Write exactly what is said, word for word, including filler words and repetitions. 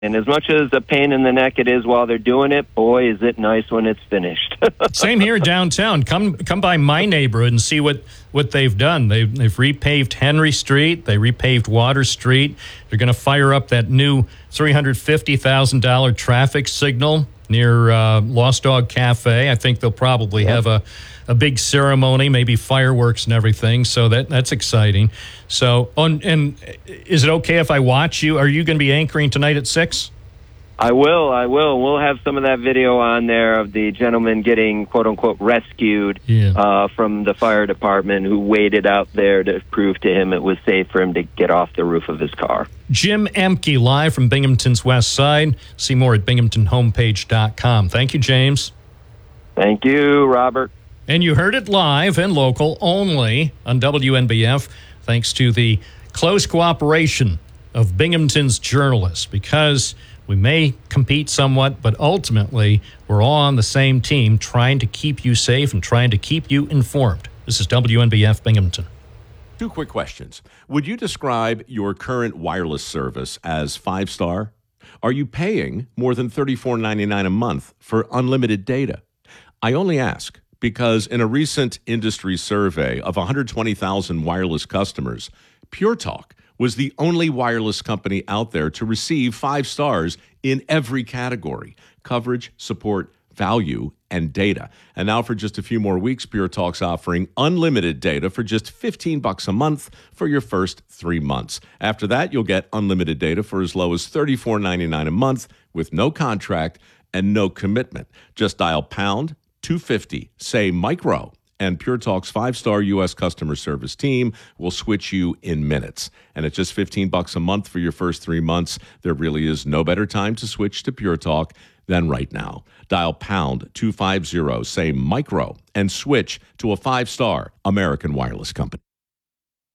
And as much as a pain in the neck it is while they're doing it, boy, is it nice when it's finished. Same here downtown. Come come by my neighborhood and see what, what they've done. They've, they've repaved Henry Street. They repaved Water Street. They're going to fire up that new three hundred fifty thousand dollars traffic signal near uh, Lost Dog Cafe. I think they'll probably yep. have a, a big ceremony, maybe fireworks and everything. So that that's exciting. So, on and is it okay if I watch you? Are you going to be anchoring tonight at six? I will, I will. We'll have some of that video on there of the gentleman getting, quote-unquote, rescued yeah. uh, from the fire department who waited out there to prove to him it was safe for him to get off the roof of his car. Jim Emke, live from Binghamton's West Side. See more at binghamton homepage dot com. Thank you, James. Thank you, Robert. And you heard it live and local only on W N B F, thanks to the close cooperation of Binghamton's journalists, because we may compete somewhat, but ultimately we're all on the same team trying to keep you safe and trying to keep you informed. This is W N B F Binghamton. Two quick questions. Would you describe your current wireless service as five-star? Are you paying more than thirty-four ninety-nine a month for unlimited data? I only ask because in a recent industry survey of one hundred twenty thousand wireless customers, Pure Talk was the only wireless company out there to receive five stars in every category: coverage, support, value, and data. And now for just a few more weeks, Pure Talk's offering unlimited data for just fifteen bucks a month for your first three months. After that, you'll get unlimited data for as low as thirty-four ninety-nine a month with no contract and no commitment. Just dial pound two fifty, say micro, and Pure Talk's five-star U S customer service team will switch you in minutes. And at just fifteen bucks a month for your first three months, there really is no better time to switch to Pure Talk than right now. Dial pound two fifty, say micro, and switch to a five-star American wireless company.